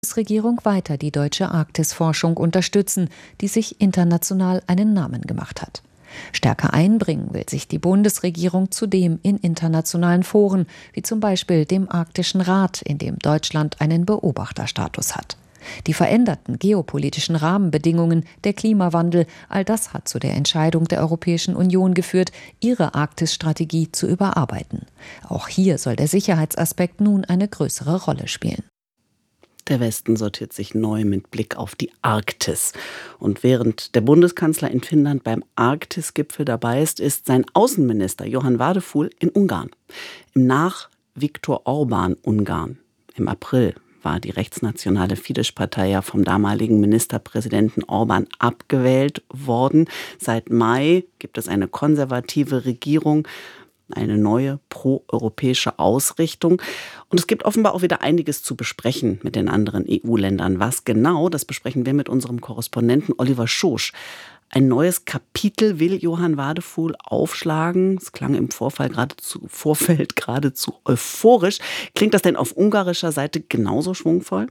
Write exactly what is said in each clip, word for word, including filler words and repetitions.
Bundesregierung weiter die deutsche Arktisforschung unterstützen, die sich international einen Namen gemacht hat. Stärker einbringen will sich die Bundesregierung zudem in internationalen Foren, wie zum Beispiel dem Arktischen Rat, in dem Deutschland einen Beobachterstatus hat. Die veränderten geopolitischen Rahmenbedingungen, der Klimawandel, all das hat zu der Entscheidung der Europäischen Union geführt, ihre Arktisstrategie zu überarbeiten. Auch hier soll der Sicherheitsaspekt nun eine größere Rolle spielen. Der Westen sortiert sich neu mit Blick auf die Arktis. Und während der Bundeskanzler in Finnland beim Arktis-Gipfel dabei ist, ist sein Außenminister Johan Wadefuhl in Ungarn. Im Nach-Viktor Orbán-Ungarn. Im April war die rechtsnationale Fidesz-Partei ja vom damaligen Ministerpräsidenten Orbán abgewählt worden. Seit Mai gibt es eine konservative Regierung, eine neue proeuropäische Ausrichtung. Und es gibt offenbar auch wieder einiges zu besprechen mit den anderen E U-Ländern. Was genau, das besprechen wir mit unserem Korrespondenten Oliver Schosch. Ein neues Kapitel will Johan Wadefuhl aufschlagen. Es klang im Vorfall geradezu, Vorfeld geradezu euphorisch. Klingt das denn auf ungarischer Seite genauso schwungvoll?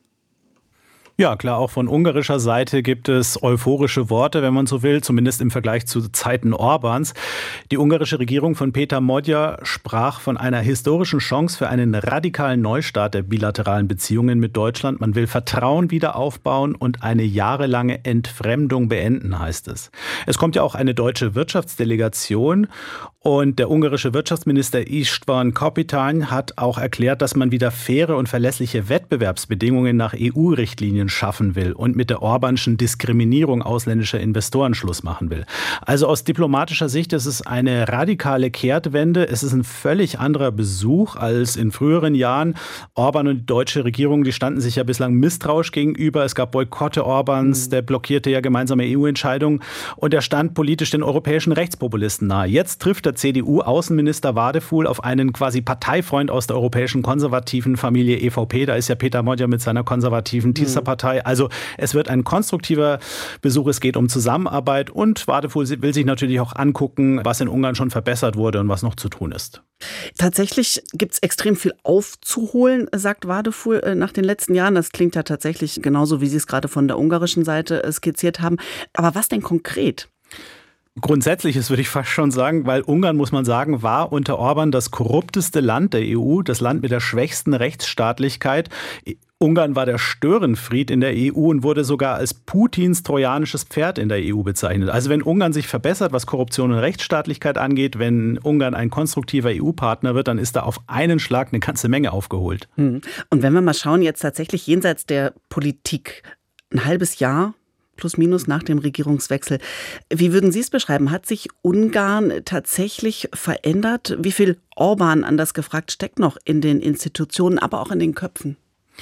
Ja, klar, auch von ungarischer Seite gibt es euphorische Worte, wenn man so will, zumindest im Vergleich zu Zeiten Orbáns. Die ungarische Regierung von Péter Magyar sprach von einer historischen Chance für einen radikalen Neustart der bilateralen Beziehungen mit Deutschland. Man will Vertrauen wieder aufbauen und eine jahrelange Entfremdung beenden, heißt es. Es kommt ja auch eine deutsche Wirtschaftsdelegation. Und der ungarische Wirtschaftsminister István Kapitány hat auch erklärt, dass man wieder faire und verlässliche Wettbewerbsbedingungen nach E U-Richtlinien schaffen will und mit der Orbánschen Diskriminierung ausländischer Investoren Schluss machen will. Also aus diplomatischer Sicht ist es eine radikale Kehrtwende. Es ist ein völlig anderer Besuch als in früheren Jahren. Orbán und die deutsche Regierung, die standen sich ja bislang misstrauisch gegenüber. Es gab Boykotte Orbáns, der blockierte ja gemeinsame E U-Entscheidungen und er stand politisch den europäischen Rechtspopulisten nahe. Jetzt trifft der C D U-Außenminister Wadefuhl auf einen quasi Parteifreund aus der europäischen konservativen Familie E V P. Da ist ja Péter Magyar mit seiner konservativen Tisza-Partei. Also es wird ein konstruktiver Besuch. Es geht um Zusammenarbeit und Wadefuhl will sich natürlich auch angucken, was in Ungarn schon verbessert wurde und was noch zu tun ist. Tatsächlich gibt es extrem viel aufzuholen, sagt Wadefuhl nach den letzten Jahren. Das klingt ja tatsächlich genauso, wie Sie es gerade von der ungarischen Seite skizziert haben. Aber was denn konkret? Grundsätzliches würde ich fast schon sagen, weil Ungarn, muss man sagen, war unter Orbán das korrupteste Land der E U, das Land mit der schwächsten Rechtsstaatlichkeit. Ungarn war der Störenfried in der E U und wurde sogar als Putins trojanisches Pferd in der E U bezeichnet. Also wenn Ungarn sich verbessert, was Korruption und Rechtsstaatlichkeit angeht, wenn Ungarn ein konstruktiver E U-Partner wird, dann ist da auf einen Schlag eine ganze Menge aufgeholt. Und wenn wir mal schauen, jetzt tatsächlich jenseits der Politik, ein halbes Jahr plus minus nach dem Regierungswechsel. Wie würden Sie es beschreiben? Hat sich Ungarn tatsächlich verändert? Wie viel Orbán, anders gefragt, steckt noch in den Institutionen, aber auch in den Köpfen?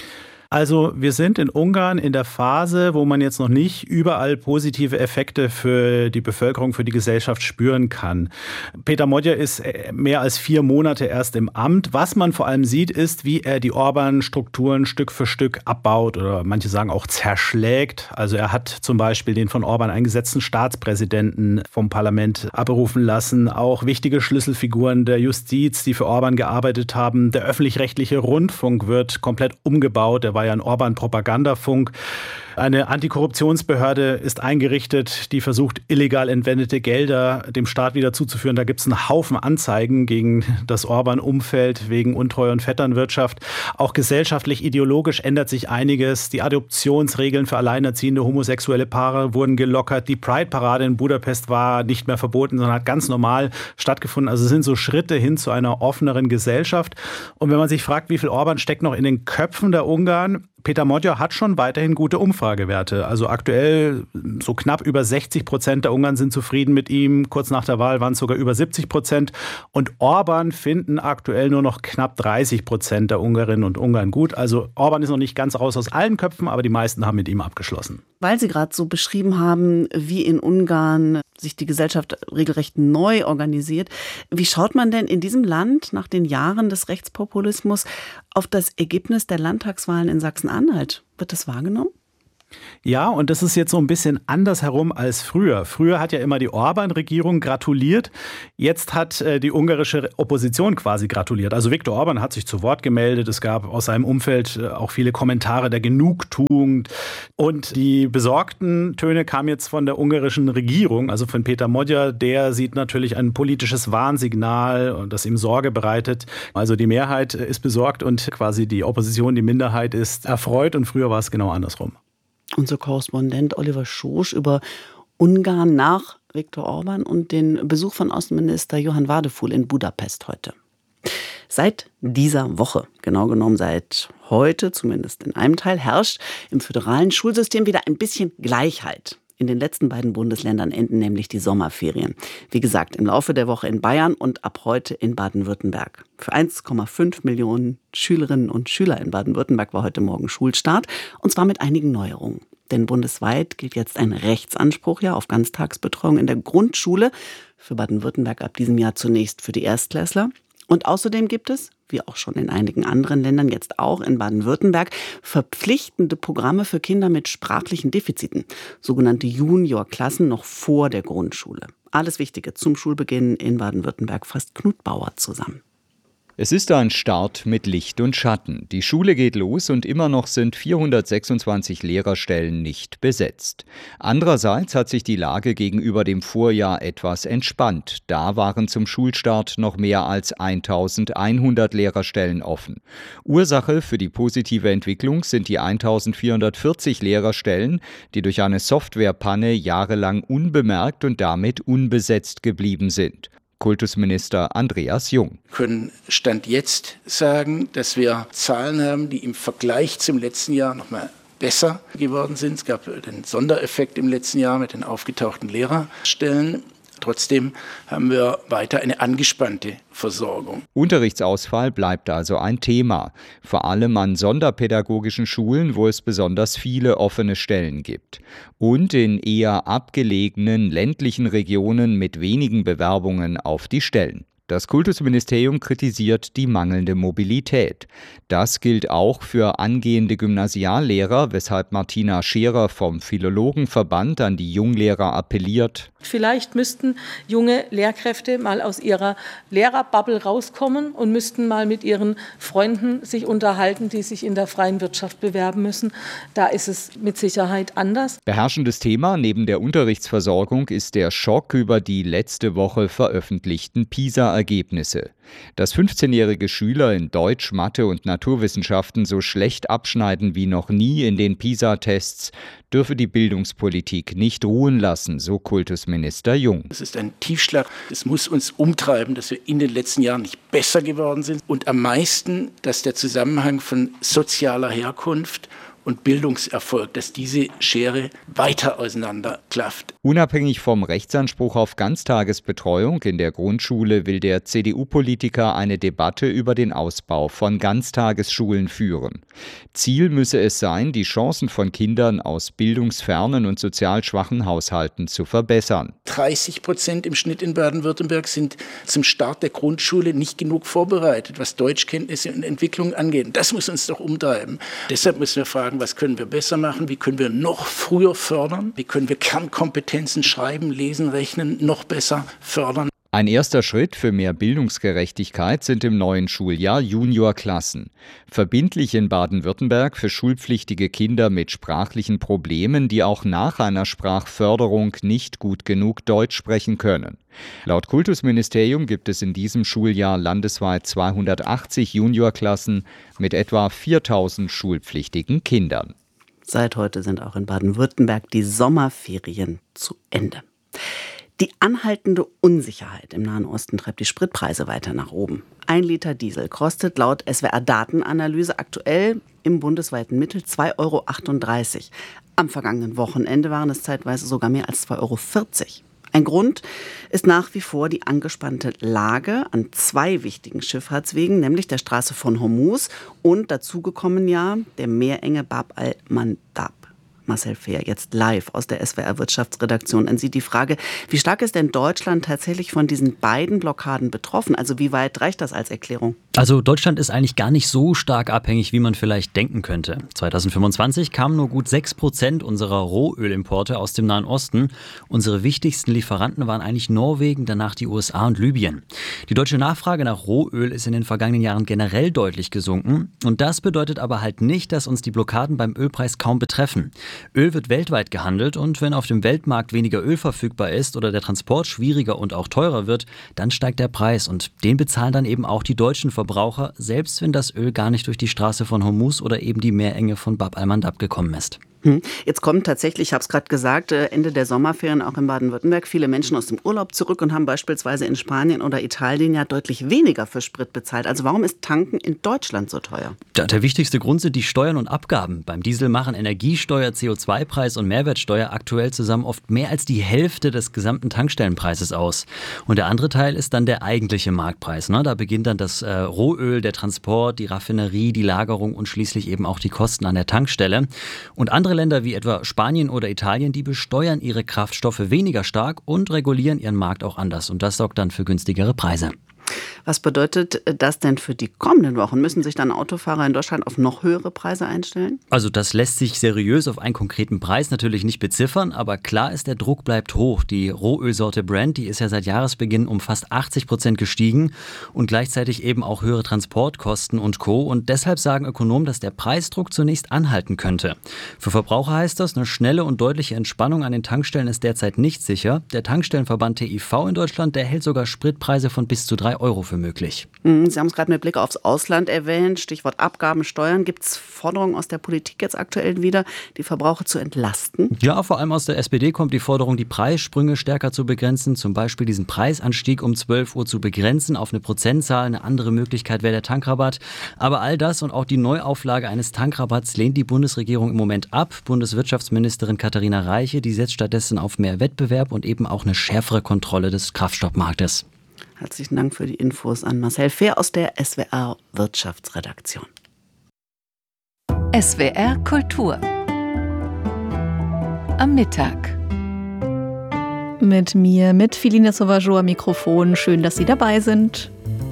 Also wir sind in Ungarn in der Phase, wo man jetzt noch nicht überall positive Effekte für die Bevölkerung, für die Gesellschaft spüren kann. Péter Magyar ist mehr als vier Monate erst im Amt. Was man vor allem sieht, ist, wie er die Orbán-Strukturen Stück für Stück abbaut oder manche sagen auch zerschlägt. Also er hat zum Beispiel den von Orbán eingesetzten Staatspräsidenten vom Parlament abberufen lassen. Auch wichtige Schlüsselfiguren der Justiz, die für Orbán gearbeitet haben. Der öffentlich-rechtliche Rundfunk wird komplett umgebaut. Der war ja ein Orbán-Propagandafunk. Eine Antikorruptionsbehörde ist eingerichtet, die versucht, illegal entwendete Gelder dem Staat wieder zuzuführen. Da gibt es einen Haufen Anzeigen gegen das Orbán-Umfeld wegen Untreue und Vetternwirtschaft. Auch gesellschaftlich, ideologisch ändert sich einiges. Die Adoptionsregeln für alleinerziehende homosexuelle Paare wurden gelockert. Die Pride-Parade in Budapest war nicht mehr verboten, sondern hat ganz normal stattgefunden. Also es sind so Schritte hin zu einer offeneren Gesellschaft. Und wenn man sich fragt, wie viel Orbán steckt noch in den Köpfen der Ungarn, Péter Magyar hat schon weiterhin gute Umfragewerte. Also aktuell so knapp über sechzig Prozent der Ungarn sind zufrieden mit ihm. Kurz nach der Wahl waren es sogar über siebzig Prozent. Und Orbán finden aktuell nur noch knapp dreißig Prozent der Ungarinnen und Ungarn gut. Also Orbán ist noch nicht ganz raus aus allen Köpfen, aber die meisten haben mit ihm abgeschlossen. Weil Sie gerade so beschrieben haben, wie in Ungarn sich die Gesellschaft regelrecht neu organisiert. Wie schaut man denn in diesem Land nach den Jahren des Rechtspopulismus auf das Ergebnis der Landtagswahlen in Sachsen-Anhalt? Wird das wahrgenommen? Ja, und das ist jetzt so ein bisschen anders herum als früher. Früher hat ja immer die Orban-Regierung gratuliert. Jetzt hat äh, die ungarische Opposition quasi gratuliert. Also Viktor Orban hat sich zu Wort gemeldet. Es gab aus seinem Umfeld äh, auch viele Kommentare der Genugtuung. Und die besorgten Töne kamen jetzt von der ungarischen Regierung, also von Péter Magyar. Der sieht natürlich ein politisches Warnsignal, das ihm Sorge bereitet. Also die Mehrheit ist besorgt und quasi die Opposition, die Minderheit, ist erfreut. Und früher war es genau andersrum. Unser Korrespondent Oliver Schosch über Ungarn nach Viktor Orban und den Besuch von Außenminister Johann Wadefuhl in Budapest heute. Seit dieser Woche, genau genommen seit heute, zumindest in einem Teil, herrscht im föderalen Schulsystem wieder ein bisschen Gleichheit. In den letzten beiden Bundesländern enden nämlich die Sommerferien. Wie gesagt, im Laufe der Woche in Bayern und ab heute in Baden-Württemberg. Für eins Komma fünf Millionen Schülerinnen und Schüler in Baden-Württemberg war heute Morgen Schulstart. Und zwar mit einigen Neuerungen. Denn bundesweit gilt jetzt ein Rechtsanspruch ja auf Ganztagsbetreuung in der Grundschule. Für Baden-Württemberg ab diesem Jahr zunächst für die Erstklässler. Und außerdem gibt es, wie auch schon in einigen anderen Ländern, jetzt auch in Baden-Württemberg, verpflichtende Programme für Kinder mit sprachlichen Defiziten, sogenannte Juniorklassen noch vor der Grundschule. Alles Wichtige zum Schulbeginn in Baden-Württemberg fasst Knut Bauer zusammen. Es ist ein Start mit Licht und Schatten. Die Schule geht los und immer noch sind vierhundertsechsundzwanzig Lehrerstellen nicht besetzt. Andererseits hat sich die Lage gegenüber dem Vorjahr etwas entspannt. Da waren zum Schulstart noch mehr als eintausendeinhundert Lehrerstellen offen. Ursache für die positive Entwicklung sind die eintausendvierhundertvierzig Lehrerstellen, die durch eine Softwarepanne jahrelang unbemerkt und damit unbesetzt geblieben sind. Kultusminister Andreas Jung. Wir können Stand jetzt sagen, dass wir Zahlen haben, die im Vergleich zum letzten Jahr noch mal besser geworden sind. Es gab den Sondereffekt im letzten Jahr mit den aufgetauchten Lehrerstellen. Trotzdem haben wir weiter eine angespannte Versorgung. Unterrichtsausfall bleibt also ein Thema, vor allem an sonderpädagogischen Schulen, wo es besonders viele offene Stellen gibt. Und in eher abgelegenen ländlichen Regionen mit wenigen Bewerbungen auf die Stellen. Das Kultusministerium kritisiert die mangelnde Mobilität. Das gilt auch für angehende Gymnasiallehrer, weshalb Martina Scherer vom Philologenverband an die Junglehrer appelliert. Vielleicht müssten junge Lehrkräfte mal aus ihrer Lehrerbubble rauskommen und müssten mal mit ihren Freunden sich unterhalten, die sich in der freien Wirtschaft bewerben müssen. Da ist es mit Sicherheit anders. Beherrschendes Thema neben der Unterrichtsversorgung ist der Schock über die letzte Woche veröffentlichten PISA-Ergebnisse. Dass fünfzehnjährige Schüler in Deutsch, Mathe und Naturwissenschaften so schlecht abschneiden wie noch nie in den PISA-Tests, dürfe die Bildungspolitik nicht ruhen lassen, so Kultusminister Jung. Es ist ein Tiefschlag. Es muss uns umtreiben, dass wir in den letzten Jahren nicht besser geworden sind. Und am meisten, dass der Zusammenhang von sozialer Herkunft und Bildungserfolg, dass diese Schere weiter auseinanderklafft. Unabhängig vom Rechtsanspruch auf Ganztagesbetreuung in der Grundschule will der C D U-Politiker eine Debatte über den Ausbau von Ganztagesschulen führen. Ziel müsse es sein, die Chancen von Kindern aus bildungsfernen und sozial schwachen Haushalten zu verbessern. dreißig Prozent im Schnitt in Baden-Württemberg sind zum Start der Grundschule nicht genug vorbereitet, was Deutschkenntnisse und Entwicklung angeht. Das muss uns doch umtreiben. Deshalb müssen wir fragen, was können wir besser machen? Wie können wir noch früher fördern? Wie können wir Kernkompetenzen schreiben, lesen, rechnen noch besser fördern? Ein erster Schritt für mehr Bildungsgerechtigkeit sind im neuen Schuljahr Juniorklassen. Verbindlich in Baden-Württemberg für schulpflichtige Kinder mit sprachlichen Problemen, die auch nach einer Sprachförderung nicht gut genug Deutsch sprechen können. Laut Kultusministerium gibt es in diesem Schuljahr landesweit zweihundertachtzig Juniorklassen mit etwa viertausend schulpflichtigen Kindern. Seit heute sind auch in Baden-Württemberg die Sommerferien zu Ende. Die anhaltende Unsicherheit im Nahen Osten treibt die Spritpreise weiter nach oben. Ein Liter Diesel kostet laut S W R-Datenanalyse aktuell im bundesweiten Mittel zwei Euro achtunddreißig. Am vergangenen Wochenende waren es zeitweise sogar mehr als zwei Euro vierzig. Ein Grund ist nach wie vor die angespannte Lage an zwei wichtigen Schifffahrtswegen, nämlich der Straße von Hormuz und dazugekommen ja der Meerenge Bab al-Mandab. Marcel Fehr, jetzt live aus der S W R-Wirtschaftsredaktion. An Sie die Frage, wie stark ist denn Deutschland tatsächlich von diesen beiden Blockaden betroffen? Also wie weit reicht das als Erklärung? Also Deutschland ist eigentlich gar nicht so stark abhängig, wie man vielleicht denken könnte. zweitausendfünfundzwanzig kamen nur gut sechs Prozent unserer Rohölimporte aus dem Nahen Osten. Unsere wichtigsten Lieferanten waren eigentlich Norwegen, danach die U S A und Libyen. Die deutsche Nachfrage nach Rohöl ist in den vergangenen Jahren generell deutlich gesunken. Und das bedeutet aber halt nicht, dass uns die Blockaden beim Ölpreis kaum betreffen. Öl wird weltweit gehandelt und wenn auf dem Weltmarkt weniger Öl verfügbar ist oder der Transport schwieriger und auch teurer wird, dann steigt der Preis und den bezahlen dann eben auch die deutschen Verbraucher, selbst wenn das Öl gar nicht durch die Straße von Hormuz oder eben die Meerenge von Bab al-Mandab gekommen ist. Jetzt kommen tatsächlich, ich habe es gerade gesagt, Ende der Sommerferien auch in Baden-Württemberg viele Menschen aus dem Urlaub zurück und haben beispielsweise in Spanien oder Italien ja deutlich weniger für Sprit bezahlt. Also warum ist Tanken in Deutschland so teuer? Der, der wichtigste Grund sind die Steuern und Abgaben. Beim Diesel machen Energiesteuer, C O zwei Preis und Mehrwertsteuer aktuell zusammen oft mehr als die Hälfte des gesamten Tankstellenpreises aus. Und der andere Teil ist dann der eigentliche Marktpreis. Ne? Da beginnt dann das äh, Rohöl, der Transport, die Raffinerie, die Lagerung und schließlich eben auch die Kosten an der Tankstelle. Und andere Länder wie etwa Spanien oder Italien, die besteuern ihre Kraftstoffe weniger stark und regulieren ihren Markt auch anders. Und das sorgt dann für günstigere Preise. Was bedeutet das denn für die kommenden Wochen? Müssen sich dann Autofahrer in Deutschland auf noch höhere Preise einstellen? Also das lässt sich seriös auf einen konkreten Preis natürlich nicht beziffern, aber klar ist, der Druck bleibt hoch. Die Rohölsorte Brent, die ist ja seit Jahresbeginn um fast achtzig Prozent gestiegen und gleichzeitig eben auch höhere Transportkosten und Co. Und deshalb sagen Ökonomen, dass der Preisdruck zunächst anhalten könnte. Für Verbraucher heißt das, eine schnelle und deutliche Entspannung an den Tankstellen ist derzeit nicht sicher. Der Tankstellenverband T I V in Deutschland, der hält sogar Spritpreise von bis zu drei Euro für möglich. Sie haben es gerade mit Blick aufs Ausland erwähnt, Stichwort Abgaben, Steuern. Gibt es Forderungen aus der Politik jetzt aktuell wieder, die Verbraucher zu entlasten? Ja, vor allem aus der S P D kommt die Forderung, die Preissprünge stärker zu begrenzen, zum Beispiel diesen Preisanstieg um zwölf Uhr zu begrenzen auf eine Prozentzahl. Eine andere Möglichkeit wäre der Tankrabatt. Aber all das und auch die Neuauflage eines Tankrabatts lehnt die Bundesregierung im Moment ab. Bundeswirtschaftsministerin Katharina Reiche, die setzt stattdessen auf mehr Wettbewerb und eben auch eine schärfere Kontrolle des Kraftstoffmarktes. Herzlichen Dank für die Infos an Marcel Fehr aus der S W R-Wirtschaftsredaktion. S W R Kultur am Mittag. Mit mir, mit Filina Sauvageau am Mikrofon. Schön, dass Sie dabei sind.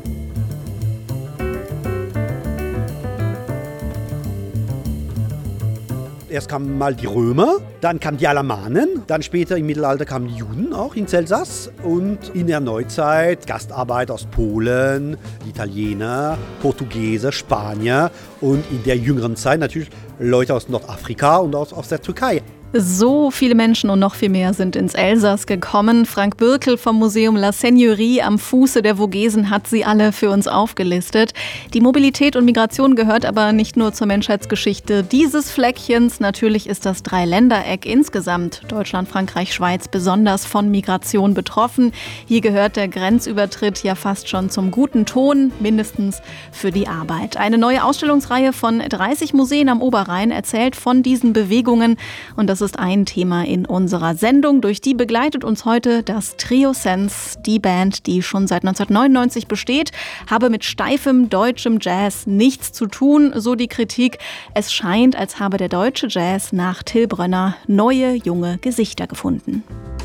Erst kamen mal die Römer, dann kamen die Alamanen, dann später im Mittelalter kamen die Juden auch ins Elsass und in der Neuzeit Gastarbeiter aus Polen, Italiener, Portugiese, Spanier und in der jüngeren Zeit natürlich Leute aus Nordafrika und aus, aus der Türkei. So viele Menschen und noch viel mehr sind ins Elsass gekommen. Frank Birkel vom Museum La Seigneurie am Fuße der Vogesen hat sie alle für uns aufgelistet. Die Mobilität und Migration gehört aber nicht nur zur Menschheitsgeschichte dieses Fleckchens. Natürlich ist das Dreiländereck insgesamt, Deutschland, Frankreich, Schweiz, besonders von Migration betroffen. Hier gehört der Grenzübertritt ja fast schon zum guten Ton, mindestens für die Arbeit. Eine neue Ausstellungsreihe von dreißig Museen am Oberrhein erzählt von diesen Bewegungen und das ist ein Thema in unserer Sendung. Durch die begleitet uns heute das Trio Sense, die Band, die schon seit neunzehnhundertneunundneunzig besteht, habe mit steifem deutschem Jazz nichts zu tun, so die Kritik. Es scheint, als habe der deutsche Jazz nach Till Brönner neue, junge Gesichter gefunden.